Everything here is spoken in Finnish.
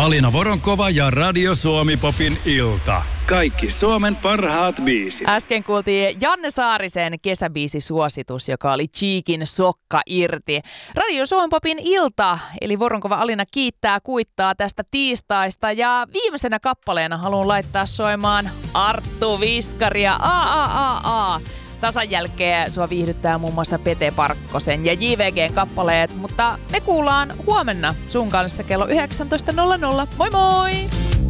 Alina Voronkova ja Radio Suomi Popin ilta. Kaikki Suomen parhaat biisit. Äsken kuultiin Janne Saarisen kesäbiisisuositus, joka oli Cheekin Sokka irti. Radio Suomi Popin ilta, eli Voronkova Alina kiittää kuittaa tästä tiistaista. Ja viimeisenä kappaleena haluan laittaa soimaan Arttu Viskaria. Tasan jälkeen sua viihdyttää muun muassa Pete Parkkosen ja JVGn kappaleet, mutta me kuullaan huomenna sun kanssa kello 19.00. Moi moi!